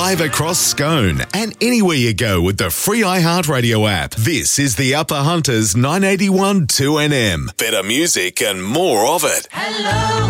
live across Scone and anywhere you go with the free iHeartRadio app. This is the Upper Hunters 981 2NM. Better music and more of it. Hello.